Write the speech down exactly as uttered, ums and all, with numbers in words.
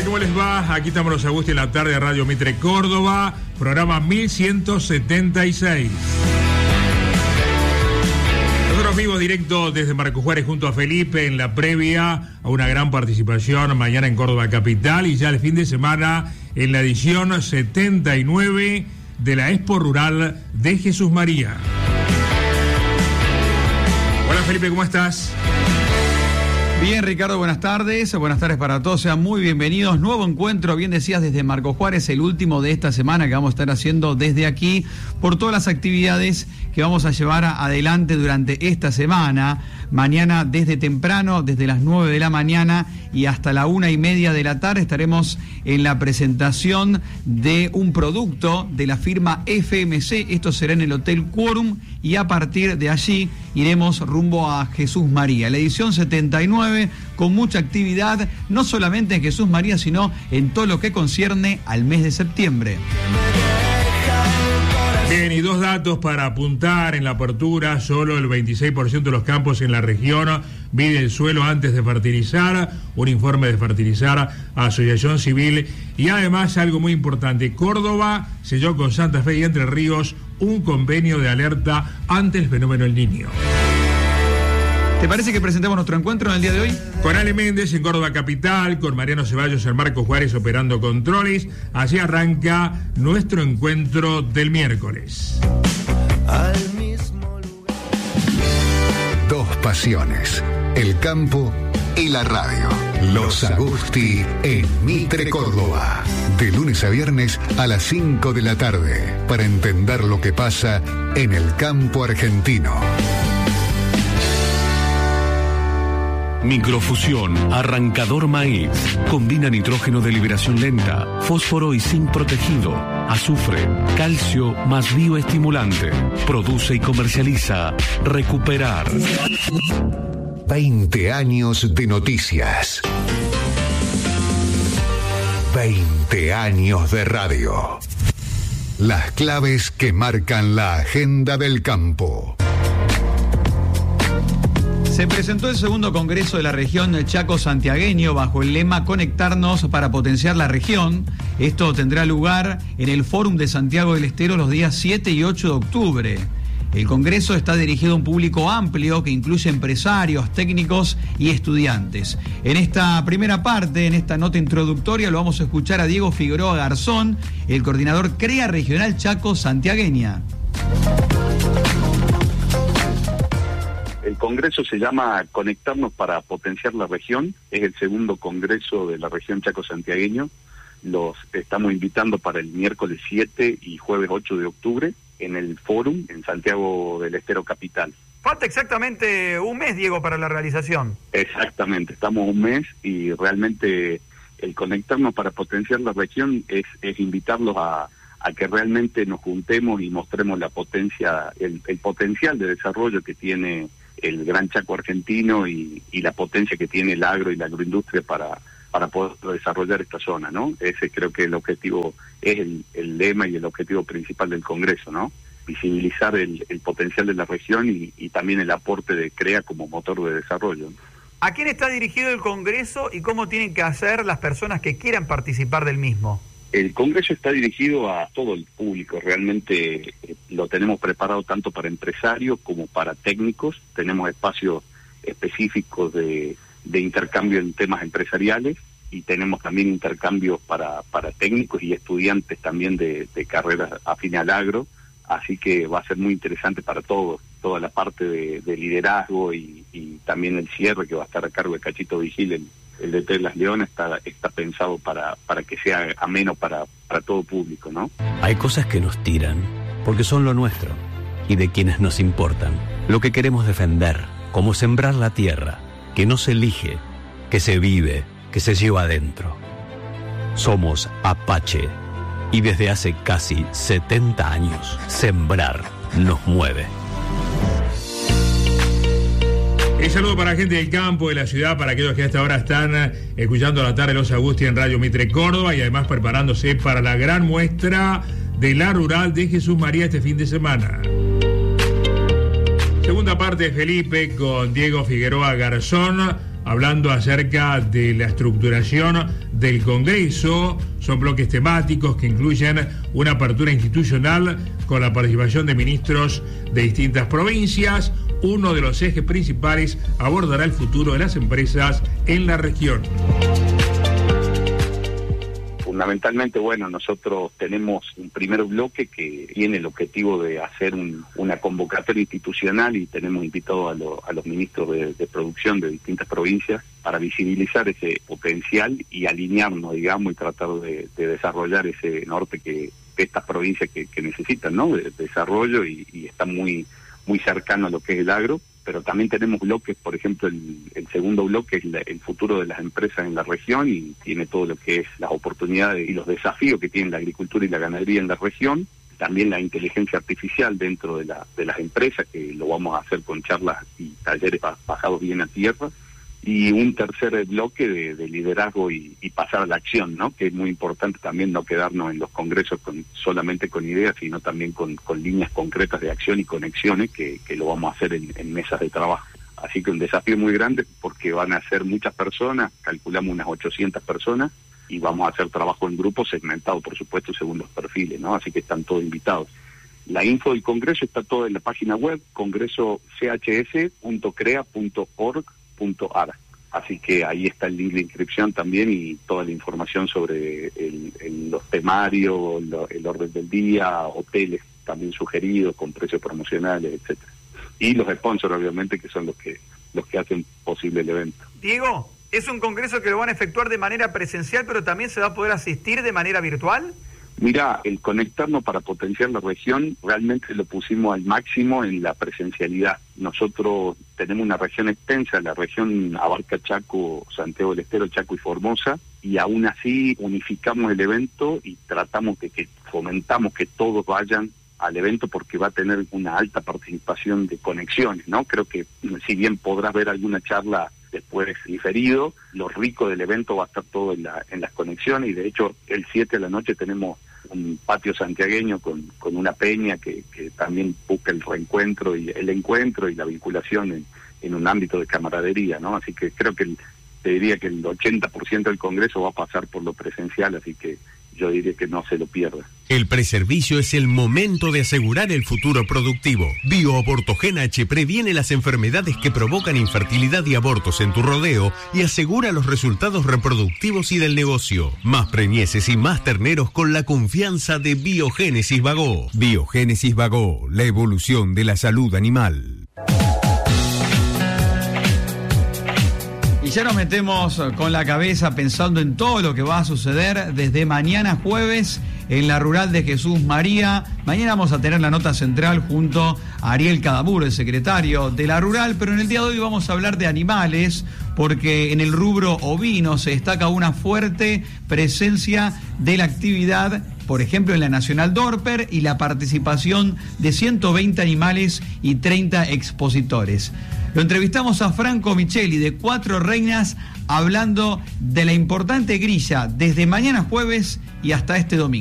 tal? ¿Cómo les va? Aquí estamos los Agustín en la tarde de Radio Mitre Córdoba, programa mil ciento setenta y seis. Nosotros vivos directo desde Marcos Juárez junto a Felipe en la previa a una gran participación mañana en Córdoba Capital y ya el fin de semana en la edición setenta y nueve de la Expo Rural de Jesús María. Hola Felipe, ¿cómo estás? Bien, Ricardo, buenas tardes. Buenas tardes para todos, sean muy bienvenidos. Nuevo encuentro, bien decías, desde Marcos Juárez, el último de esta semana que vamos a estar haciendo desde aquí por todas las actividades que vamos a llevar adelante durante esta semana. Mañana desde temprano, desde las nueve de la mañana y hasta la una y media de la tarde estaremos en la presentación de un producto de la firma F M C. Esto será en el Hotel Quórum y a partir de allí iremos rumbo a Jesús María. La edición setenta y nueve con mucha actividad, no solamente en Jesús María, sino en todo lo que concierne al mes de septiembre. Bien, y dos datos para apuntar en la apertura: solo el veintiséis por ciento de los campos en la región mide el suelo antes de fertilizar, un informe de Fertilizar, Asociación Civil, y además algo muy importante: Córdoba selló con Santa Fe y Entre Ríos un convenio de alerta ante el fenómeno El Niño. ¿Te parece que presentemos nuestro encuentro en el día de hoy? Con Ale Méndez en Córdoba Capital, con Mariano Ceballos en Marcos Juárez operando controles. Así arranca nuestro encuentro del miércoles. Al mismo lugar. Dos pasiones, el campo y la radio. Los Agusti en Mitre Córdoba. De lunes a viernes a las cinco de la tarde, para entender lo que pasa en el campo argentino. Microfusión, arrancador maíz. Combina nitrógeno de liberación lenta, fósforo y zinc protegido, azufre, calcio más bioestimulante. Produce y comercializa Recuperar. veinte años de noticias. veinte años de radio. Las claves que marcan la agenda del campo. Se presentó el segundo congreso de la región Chaco Santiagueño bajo el lema Conectarnos para potenciar la región. Esto tendrá lugar en el Fórum de Santiago del Estero los días siete y ocho de octubre. El congreso está dirigido a un público amplio que incluye empresarios, técnicos y estudiantes. En esta primera parte, en esta nota introductoria, lo vamos a escuchar a Diego Figueroa Garzón, el coordinador CREA Regional Chaco Santiagueña. El congreso se llama Conectarnos para potenciar la región. Es el segundo congreso de la región Chaco Santiagueño. Los estamos invitando para el miércoles siete y jueves ocho de octubre en el Fórum en Santiago del Estero Capital. Falta exactamente un mes, Diego, para la realización. Exactamente, estamos un mes y realmente el Conectarnos para potenciar la región es, es invitarlos a, a que realmente nos juntemos y mostremos la potencia, el, el potencial de desarrollo que tiene el Gran Chaco argentino y, y la potencia que tiene el agro y la agroindustria para, para poder desarrollar esta zona, ¿no? Ese creo que el objetivo es el, el lema y el objetivo principal del Congreso, ¿no? Visibilizar el, el potencial de la región y, y también el aporte de CREA como motor de desarrollo. ¿A quién está dirigido el Congreso y cómo tienen que hacer las personas que quieran participar del mismo? El Congreso está dirigido a todo el público, realmente eh, lo tenemos preparado tanto para empresarios como para técnicos. Tenemos espacios específicos de, de intercambio en temas empresariales y tenemos también intercambios para, para técnicos y estudiantes también de, de carreras afines al agro, así que va a ser muy interesante para todos, toda la parte de, de liderazgo y, y también el cierre que va a estar a cargo de Cachito Vigil, el, el D T de Las Leonas, está, está pensado para, para que sea ameno para, para todo público, ¿no? Hay cosas que nos tiran, porque son lo nuestro, y de quienes nos importan. Lo que queremos defender, como sembrar la tierra, que no se elige, que se vive, que se lleva adentro. Somos Apache, y desde hace casi setenta años, sembrar nos mueve. Un saludo para la gente del campo, de la ciudad, para aquellos que hasta ahora están escuchando a la tarde Los Agusti en Radio Mitre Córdoba y además preparándose para la gran muestra de la rural de Jesús María este fin de semana. Segunda parte de Felipe con Diego Figueroa Garzón. hablando acerca de la estructuración del Congreso. Son bloques temáticos que incluyen una apertura institucional con la participación de ministros de distintas provincias. Uno de los ejes principales abordará el futuro de las empresas en la región. Fundamentalmente, bueno, nosotros tenemos un primer bloque que tiene el objetivo de hacer un, una convocatoria institucional y tenemos invitado a, lo, a los ministros de, de producción de distintas provincias para visibilizar ese potencial y alinearnos, digamos, y tratar de, de desarrollar ese norte que estas provincias que, que necesitan, ¿no? De, de desarrollo y, y está muy, muy cercano a lo que es el agro. Pero también tenemos bloques, por ejemplo, el, el segundo bloque es la, el futuro de las empresas en la región y tiene todo lo que es las oportunidades y los desafíos que tiene la agricultura y la ganadería en la región. También la inteligencia artificial dentro de, la, de las empresas, que lo vamos a hacer con charlas y talleres bajados bien a tierra. Y un tercer bloque de, de liderazgo y, y pasar a la acción, ¿no? Que es muy importante también no quedarnos en los congresos con, solamente con ideas, sino también con, con líneas concretas de acción y conexiones que, que lo vamos a hacer en, en mesas de trabajo. Así que un desafío muy grande porque van a ser muchas personas, calculamos unas ochocientas personas, y vamos a hacer trabajo en grupos segmentados, por supuesto, según los perfiles, ¿no? Así que están todos invitados. La info del congreso está toda en la página web, congreso c h s punto crea punto org punto a r. Así que ahí está el link de inscripción también y toda la información sobre el, el, los temarios, lo, el orden del día, hoteles también sugeridos con precios promocionales, etcétera. Y los sponsors, obviamente, que son los que los que hacen posible el evento. Diego, ¿es un congreso que lo van a efectuar de manera presencial, pero también se va a poder asistir de manera virtual? Mira, el conectarnos para potenciar la región realmente lo pusimos al máximo en la presencialidad. Nosotros tenemos una región extensa, la región abarca Chaco, Santiago del Estero, Chaco y Formosa, y aún así unificamos el evento y tratamos de que fomentamos que todos vayan al evento porque va a tener una alta participación de conexiones, ¿no? Creo que si bien podrás ver alguna charla después diferido, lo rico del evento va a estar todo en, la, en las conexiones y de hecho el siete de la noche tenemos un patio santiagueño con, con una peña que, que también busca el reencuentro y el encuentro y la vinculación en, en un ámbito de camaradería, ¿no? Así que creo que el, te diría que el ochenta por ciento del congreso va a pasar por lo presencial, así que yo diría que no se lo pierda. El preservicio es el momento de asegurar el futuro productivo. BioAbortogen H previene las enfermedades que provocan infertilidad y abortos en tu rodeo y asegura los resultados reproductivos y del negocio. Más preñeces y más terneros con la confianza de Biogénesis Bagó. Biogénesis Bagó, la evolución de la salud animal. Y ya nos metemos con la cabeza pensando en todo lo que va a suceder desde mañana jueves en la rural de Jesús María. Mañana vamos a tener la nota central junto a Ariel Cadabur, el secretario de la rural, pero en el día de hoy vamos a hablar de animales porque en el rubro ovino se destaca una fuerte presencia de la actividad, por ejemplo en la Nacional Dorper, y la participación de ciento veinte animales y treinta expositores. Lo entrevistamos a Franco Micheli de Cuatro Reinas hablando de la importante grilla desde mañana jueves y hasta este domingo.